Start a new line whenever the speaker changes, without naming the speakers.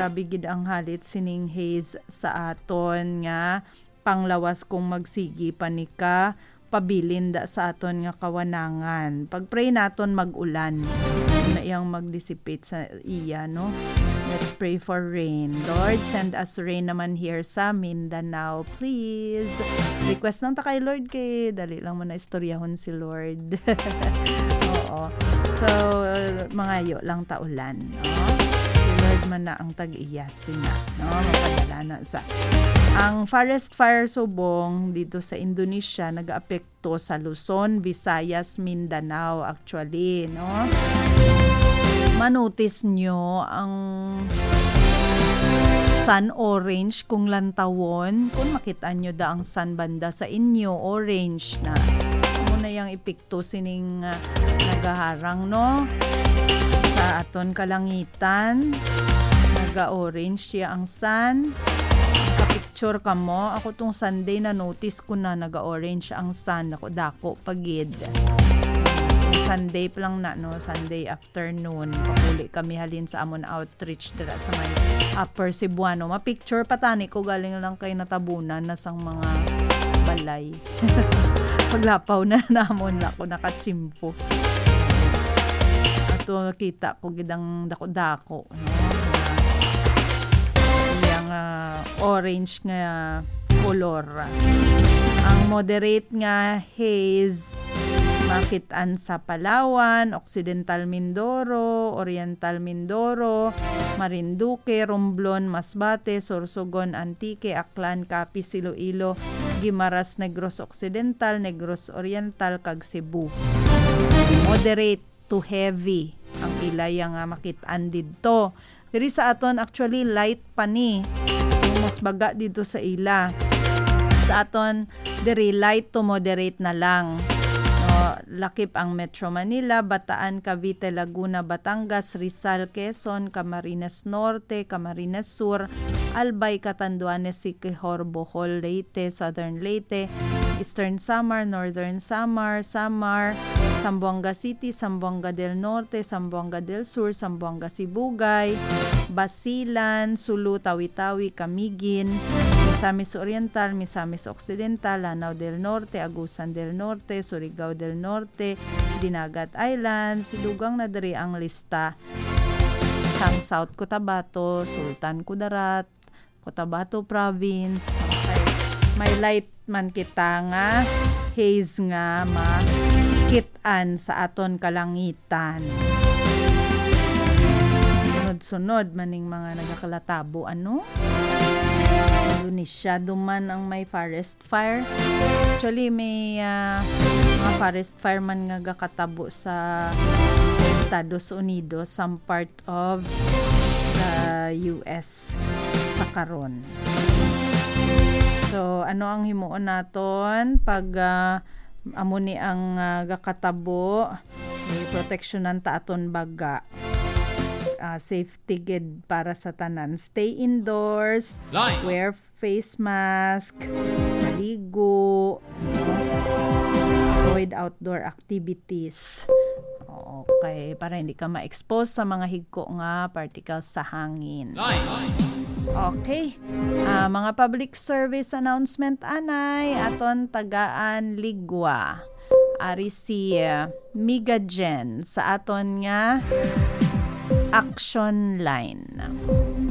grabe gid ang halit sining haze sa aton nga panglawas kung magsigi pa ni ka pabilin da sa aton nga kawanangan. Pag-pray naton mag-ulan na iyang mag-dissipate sa iya, no? Let's pray for rain. Lord, send us rain naman here sa Mindanao, please. Request lang ta kay Lord kay dali lang mo na istoryahon si Lord. Oo. So, mga yo lang taulan, no? Si Lord man na ang tag-iyasin na, no? Mapadala na sa ang forest fire subong dito sa Indonesia nag-aapekto sa Luzon, Visayas, Mindanao actually, no? Manotice nyo ang sun orange kung lantawon, kung makita nyo da ang sun banda sa inyo orange na muna yung epekto sining nagaharang, no? Sa aton kalangitan naga-orange siya ang sun. Picture ka mo, ako tong Sunday na notice ko na naga-orange ang sun, ako dako pagid. Sunday pa lang na, no? Sunday afternoon, pakuli kami halin sa amon outreach dira sa may Upper Cebuano. Ma-picture patani ko galing lang kay natabunan na sang mga balay. Paglapaw na namon na ako nakachimpo. Ato kita ko gidang dako-dako, no? Orange nga color. Ang moderate nga haze makitaan sa Palawan, Occidental Mindoro, Oriental Mindoro, Marinduque, Romblon, Masbate, Sorsogon, Antique, Aklan, Capiz, Iloilo, Guimaras, Negros Occidental, Negros Oriental, kag Cebu. Moderate to heavy ang ilay nga makitaan didto. Diri sa aton actually light pa ni. Mas baga dito sa ila. Sa aton diri light to moderate na lang. No, lakip ang Metro Manila, Bataan, Cavite, Laguna, Batangas, Rizal, Quezon, Camarines Norte, Camarines Sur, Albay, Catanduanes, Siquijor, Bohol, Leyte, Southern Leyte, Eastern Samar, Northern Samar, Zamboanga City, Zamboanga del Norte, Zamboanga del Sur, Zamboanga Sibugay, Basilan, Sulu, Tawi-Tawi, Camiguin, Misamis Oriental, Misamis Occidental, Lanao del Norte, Agusan del Norte, Surigao del Norte, Dinagat Island, silugang na diri ang lista. Sang South Cotabato, Sultan Kudarat, Cotabato Province. Okay. May light man kita nga haze nga makitaan sa aton kalangitan. Sunod-sunod maning mga nagakalatabo, ano? Indonesia duman ang may forest fire. Actually may mga forest fire man nga gakatabo sa Estados Unidos, some part of the US sa karon. So ano ang himuon naton pag amo ni ang gakatabo, may proteksyonan ta aton baga. Safety gid para sa tanan. Stay indoors, wear face mask, maligo, avoid outdoor activities. Okay, para hindi ka ma-expose sa mga higko nga particles sa hangin. Okay, mga public service announcement anay aton tagaan ligwa. Ari si Migagen sa aton nga action line.